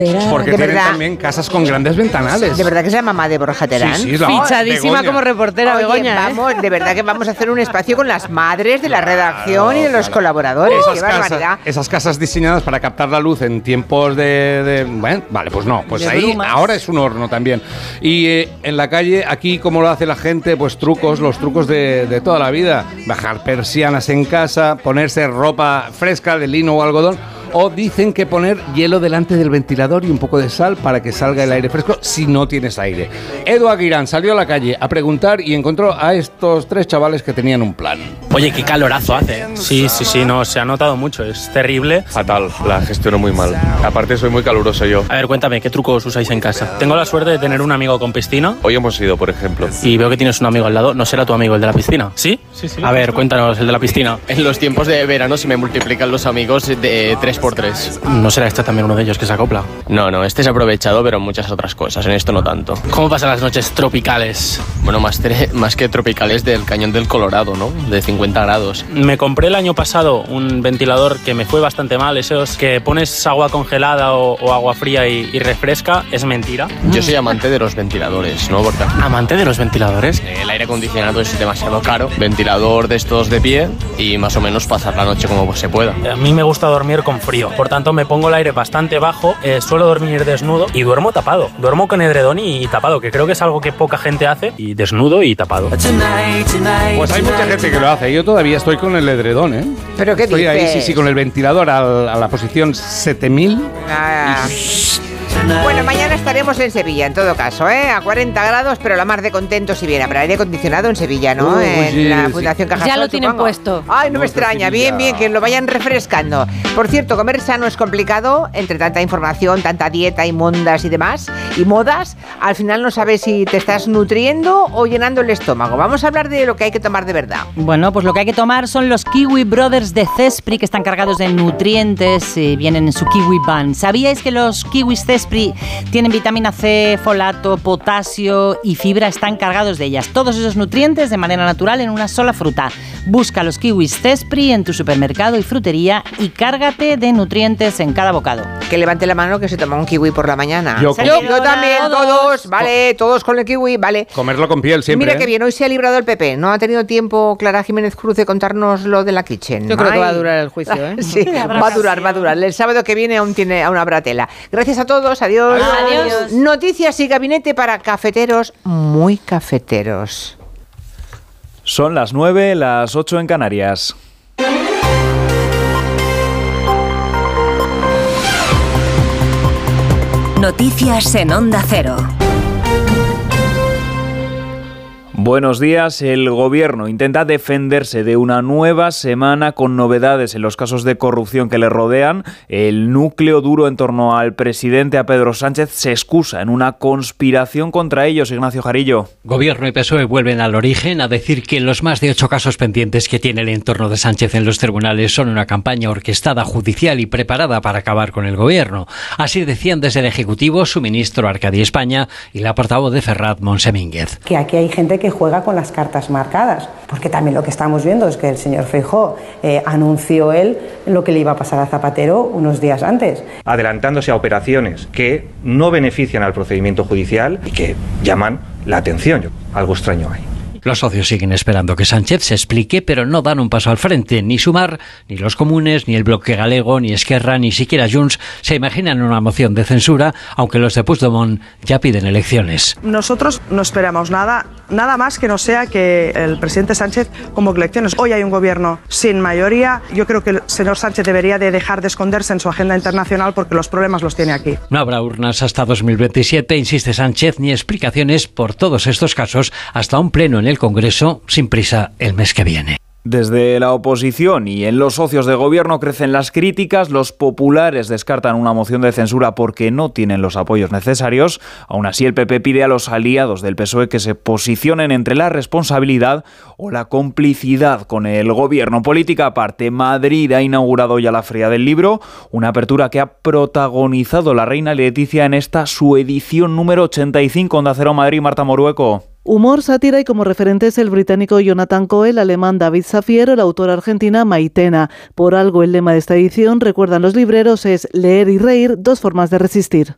Porque tienen también casas con grandes ventanales. ¿De verdad que es la mamá de Borja Terán? Sí, Fichadísima Begoña. como reportera, Oye, Begoña. vamos, de verdad que vamos a hacer un espacio con las madres de la redacción y de los colaboradores. ¡Qué barbaridad! Esas casas diseñadas para captar la luz en tiempos bueno, vale, pues no. Pues de ahí brumas. ahora es un horno también. Y en la calle, aquí, como lo hace la gente, pues los trucos de toda la vida. Bajar persianas en casa, ponerse ropa fresca de lino o algodón. O dicen que poner hielo delante del ventilador y un poco de sal para que salga el aire fresco si no tienes aire. Edu Aguirán salió a la calle a preguntar y encontró a estos 3 chavales que tenían un plan. Oye, qué calorazo hace. Sí, no, se ha notado mucho, es terrible. Fatal, la gestiono muy mal. Aparte soy muy caluroso yo. A ver, cuéntame, ¿qué trucos usáis en casa? Tengo la suerte de tener un amigo con piscina. Hoy hemos ido, por ejemplo. Y veo que tienes un amigo al lado. ¿No será tu amigo el de la piscina? ¿Sí? Sí. A ver, cuéntanos, el de la piscina. En los tiempos de verano se me multiplican los amigos de 3x3. ¿No será este también uno de ellos que se acopla? No, este es aprovechado, pero en muchas otras cosas. En esto no tanto. ¿Cómo pasan las noches tropicales? Bueno, más que tropicales del Cañón del Colorado, ¿no? De 50 grados. Me compré el año pasado un ventilador que me fue bastante mal. Esos que pones agua congelada o agua fría y refresca. ¿Es mentira? Yo soy amante de los ventiladores, ¿no? Porque ¿Amante de los ventiladores? el aire acondicionado es demasiado caro. Ventilador de estos de pie y más o menos pasar la noche como se pueda. A mí me gusta dormir con frío. Por tanto, me pongo el aire bastante bajo. Suelo dormir desnudo y duermo tapado. Duermo con edredón y tapado, que creo que es algo que poca gente hace. Y desnudo y tapado. Pues hay mucha gente que lo hace. Yo todavía estoy con el edredón, ¿eh? ¿Pero qué Estoy dices? ahí, sí, con el ventilador a la posición 7000. Ah. Bueno, mañana estaremos en Sevilla, en todo caso, a 40 grados, pero la mar de contentos si bien. Habrá aire acondicionado en Sevilla, ¿no? En sí, la sí. Fundación Cajasol, Ya lo tienen supongo. puesto. Ay, no me extraña. Bien, que lo vayan refrescando. Por cierto, comer sano es complicado, entre tanta información, tanta dieta y modas y demás, y modas, al final no sabes si te estás nutriendo o llenando el estómago. Vamos a hablar de lo que hay que tomar de verdad. Bueno, pues lo que hay que tomar son los Kiwi Brothers de Cespri, que están cargados de nutrientes y vienen en su Kiwi Ban. ¿Sabíais que los kiwis Cespri tienen vitamina C, folato, potasio y fibra? Están cargados de ellas. Todos esos nutrientes de manera natural en una sola fruta. Busca los kiwis Cespri en tu supermercado y frutería y cárgate de nutrientes en cada bocado. Que levante la mano que se toma un kiwi por la mañana. Yo también, todos, vale, todos con el kiwi, vale. Comerlo con piel siempre. Mira qué bien, hoy se ha librado el PP. No ha tenido tiempo Clara Jiménez Cruz de contarnos lo de la Kitchen. Yo creo que Ay. va a durar el juicio, ¿eh? Sí, va a durar. El sábado que viene aún habrá tela. Gracias a todos, adiós. Adiós. Noticias y gabinete para cafeteros, muy cafeteros. Son las 9, las 8 en Canarias. Noticias en Onda Cero. Buenos días. El Gobierno intenta defenderse de una nueva semana con novedades en los casos de corrupción que le rodean. El núcleo duro en torno al presidente, a Pedro Sánchez, se excusa en una conspiración contra ellos. Ignacio Jarillo. Gobierno y PSOE vuelven al origen a decir que los más de 8 casos pendientes que tiene el entorno de Sánchez en los tribunales son una campaña orquestada judicial y preparada para acabar con el Gobierno. Así decían desde el Ejecutivo su ministro Arcadi España y la portavoz de Ferrat, Montse Mínguez. Que aquí hay gente que juega con las cartas marcadas, porque también lo que estamos viendo es que el señor Feijóo anunció él lo que le iba a pasar a Zapatero unos días antes. Adelantándose a operaciones que no benefician al procedimiento judicial y que llaman la atención. Algo extraño hay. Los socios siguen esperando que Sánchez se explique, pero no dan un paso al frente. Ni Sumar, ni los comunes, ni el Bloque Galego, ni Esquerra, ni siquiera Junts se imaginan una moción de censura, aunque los de Puigdemont ya piden elecciones. Nosotros no esperamos nada más que no sea que el presidente Sánchez convoque elecciones. Hoy hay un gobierno sin mayoría. Yo creo que el señor Sánchez debería de dejar de esconderse en su agenda internacional porque los problemas los tiene aquí. No habrá urnas hasta 2027, insiste Sánchez, ni explicaciones por todos estos casos hasta un pleno en el Congreso sin prisa el mes que viene. Desde la oposición y en los socios de gobierno crecen las críticas. Los populares descartan una moción de censura porque no tienen los apoyos necesarios. Aún así, el PP pide a los aliados del PSOE que se posicionen entre la responsabilidad o la complicidad con el gobierno. Política aparte, Madrid ha inaugurado ya la Feria del Libro, una apertura que ha protagonizado la reina Leticia en esta su edición número 85. Onda Cero Madrid, Marta Morueco. Humor, sátira y como referentes el británico Jonathan Coe, el alemán David Safier o la autora argentina Maitena. Por algo el lema de esta edición, recuerdan los libreros, es leer y reír, dos formas de resistir.